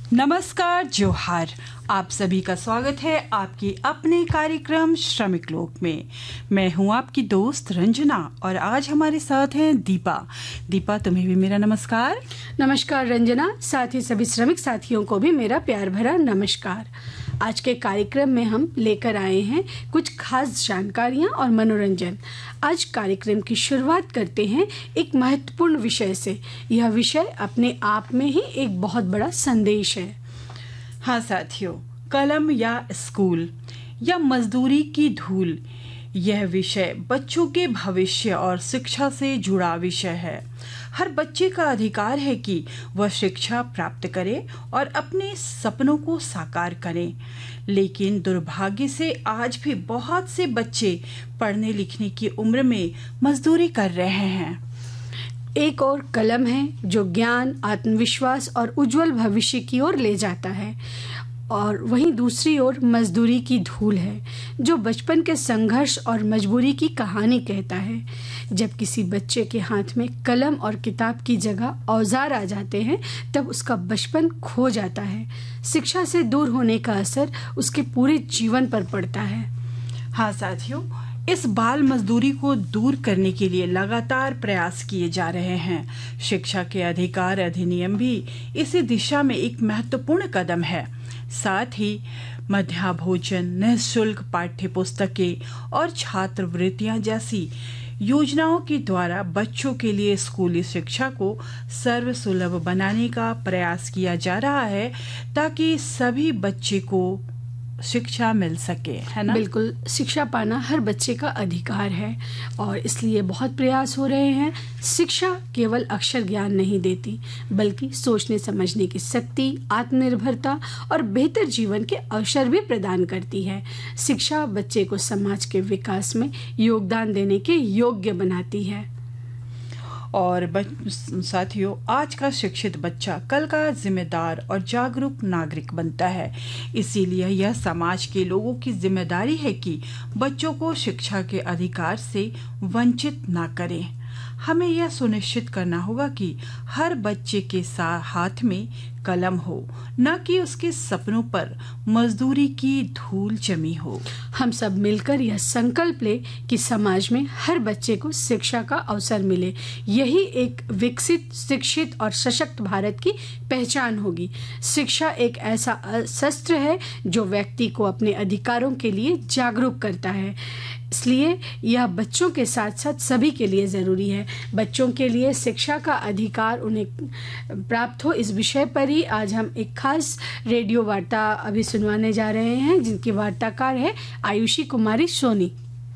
नमस्कार, जोहार। आप सभी का स्वागत है आपके अपने कार्यक्रम श्रमिक लोक में। मैं हूं आपकी दोस्त रंजना और आज हमारे साथ हैं दीपा। दीपा, तुम्हें भी मेरा नमस्कार। नमस्कार रंजना, साथ ही सभी श्रमिक साथियों को भी मेरा प्यार भरा नमस्कार। आज के कार्यक्रम में हम लेकर आए हैं कुछ खास जानकारियां और मनोरंजन। आज कार्यक्रम की शुरुआत करते हैं एक महत्वपूर्ण विषय से। यह विषय अपने आप में ही एक बहुत बड़ा संदेश है। हाँ साथियों, कलम या स्कूल या मजदूरी की धूल, यह विषय बच्चों के भविष्य और शिक्षा से जुड़ा विषय है। हर बच्चे का अधिकार है कि वह शिक्षा प्राप्त करे और अपने सपनों को साकार करे। लेकिन दुर्भाग्य से आज भी बहुत से बच्चे पढ़ने लिखने की उम्र में मजदूरी कर रहे हैं। एक और कलम है जो ज्ञान, आत्मविश्वास और उज्जवल भविष्य की ओर ले जाता है, और वहीं दूसरी ओर मजदूरी की धूल है जो बचपन के संघर्ष और मजबूरी की कहानी कहता है। जब किसी बच्चे के हाथ में कलम और किताब की जगह औजार आ जाते हैं तब उसका बचपन खो जाता है। शिक्षा से दूर होने का असर उसके पूरे जीवन पर पड़ता है। हाँ साथियों, इस बाल मजदूरी को दूर करने के लिए लगातार प्रयास किए जा रहे हैं। शिक्षा के अधिकार अधिनियम भी इसी दिशा में एक महत्वपूर्ण कदम है। साथ ही मध्याह्न भोजन, निःशुल्क पाठ्य पुस्तकें और छात्रवृत्तियां जैसी योजनाओं के द्वारा बच्चों के लिए स्कूली शिक्षा को सर्वसुलभ बनाने का प्रयास किया जा रहा है ताकि सभी बच्चे को शिक्षा मिल सके, है ना? बिल्कुल, शिक्षा पाना हर बच्चे का अधिकार है और इसलिए बहुत प्रयास हो रहे हैं। शिक्षा केवल अक्षर ज्ञान नहीं देती, बल्कि सोचने समझने की शक्ति, आत्मनिर्भरता और बेहतर जीवन के अवसर भी प्रदान करती है। शिक्षा बच्चे को समाज के विकास में योगदान देने के योग्य बनाती है। और साथियों, आज का शिक्षित बच्चा कल का जिम्मेदार और जागरूक नागरिक बनता है। इसीलिए यह समाज के लोगों की जिम्मेदारी है कि बच्चों को शिक्षा के अधिकार से वंचित ना करें। हमें यह सुनिश्चित करना होगा कि हर बच्चे के हाथ में कलम हो, न कि उसके सपनों पर मजदूरी की धूल जमी हो। हम सब मिलकर यह संकल्प ले कि समाज में हर बच्चे को शिक्षा का अवसर मिले। यही एक विकसित, शिक्षित और सशक्त भारत की पहचान होगी। शिक्षा एक ऐसा शस्त्र है जो व्यक्ति को अपने अधिकारों के लिए जागरूक करता है। इसलिए यह बच्चों के साथ साथ सभी के लिए ज़रूरी है। बच्चों के लिए शिक्षा का अधिकार उन्हें प्राप्त हो, इस विषय पर ही आज हम एक खास रेडियो वार्ता अभी सुनवाने जा रहे हैं, जिनकी वार्ताकार है आयुषी कुमारी सोनी।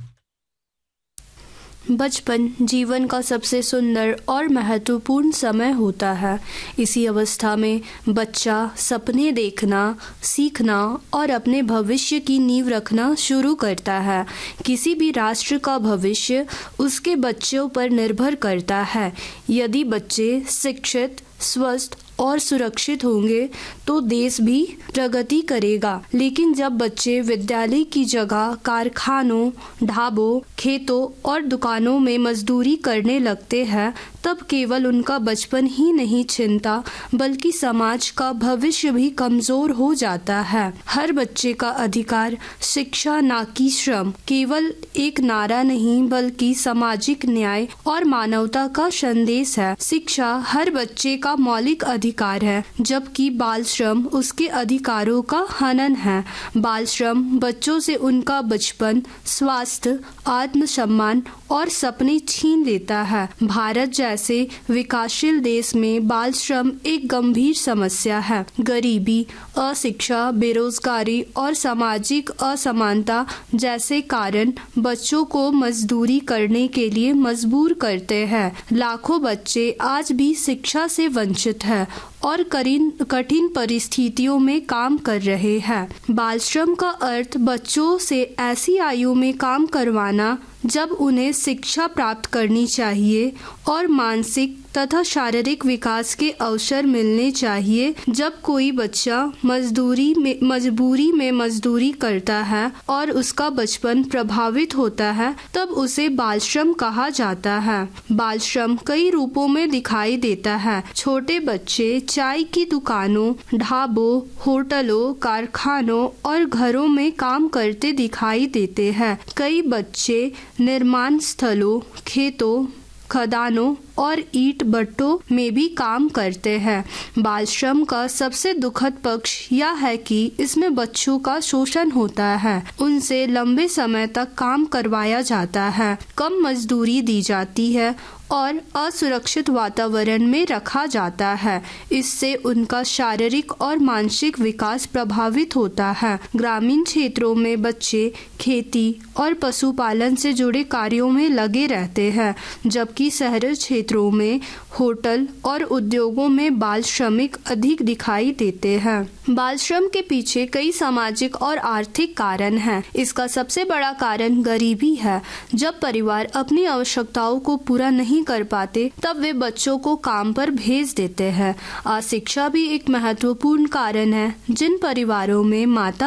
बचपन जीवन का सबसे सुंदर और महत्वपूर्ण समय होता है। इसी अवस्था में बच्चा सपने देखना, सीखना और अपने भविष्य की नींव रखना शुरू करता है। किसी भी राष्ट्र का भविष्य उसके बच्चों पर निर्भर करता है। यदि बच्चे शिक्षित, स्वस्थ और सुरक्षित होंगे तो देश भी प्रगति करेगा। लेकिन जब बच्चे विद्यालय की जगह कारखानों, ढाबों, खेतों और दुकानों में मजदूरी करने लगते हैं तब केवल उनका बचपन ही नहीं छिनता बल्कि समाज का भविष्य भी कमजोर हो जाता है। हर बच्चे का अधिकार शिक्षा ना कि श्रम केवल एक नारा नहीं बल्कि सामाजिक न्याय और मानवता का संदेश है। शिक्षा हर बच्चे का मौलिक अधिकार है, जबकि बाल श्रम उसके अधिकारों का हनन है। बाल श्रम बच्चों से उनका बचपन, स्वास्थ्य, आत्मसम्मान और सपने छीन लेता है। भारत जैसे विकासशील देश में बाल श्रम एक गंभीर समस्या है। गरीबी, अशिक्षा, बेरोजगारी और सामाजिक असमानता जैसे कारण बच्चों को मजदूरी करने के लिए मजबूर करते हैं। लाखों बच्चे आज भी शिक्षा से वंचित हैं और कठिन परिस्थितियों में काम कर रहे हैं। बाल श्रम का अर्थ बच्चों से ऐसी आयु में काम करवाना जब उन्हें शिक्षा प्राप्त करनी चाहिए और मानसिक, तथा शारीरिक विकास के अवसर मिलने चाहिए। जब कोई बच्चा मजबूरी में मजदूरी करता है और उसका बचपन प्रभावित होता है, तब उसे बाल श्रम कहा जाता है। बाल श्रम कई रूपों में दिखाई देता है। छोटे बच्चे चाय की दुकानों, ढाबों, होटलों, कारखानों और घरों में काम करते दिखाई देते हैं। कई बच्चे निर्माण स्थलों, खेतों, खदानों और ईंट भट्टों में भी काम करते हैं। बाल श्रम का सबसे दुखद पक्ष यह है कि इसमें बच्चों का शोषण होता है। उनसे लंबे समय तक काम करवाया जाता है, कम मजदूरी दी जाती है और असुरक्षित वातावरण में रखा जाता है। इससे उनका शारीरिक और मानसिक विकास प्रभावित होता है। ग्रामीण क्षेत्रों में बच्चे खेती और पशुपालन से जुड़े कार्यों में लगे रहते हैं, जबकि शहरी क्षेत्रों में होटल और उद्योगों में बाल श्रमिक अधिक दिखाई देते हैं। बाल श्रम के पीछे कई सामाजिक और आर्थिक कारण हैं। इसका सबसे बड़ा कारण गरीबी है। जब परिवार अपनी आवश्यकताओं को पूरा नहीं कर पाते, तब वे बच्चों को काम पर भेज देते हैं। अशिक्षा भी एक महत्वपूर्ण कारण है। जिन परिवारों में माता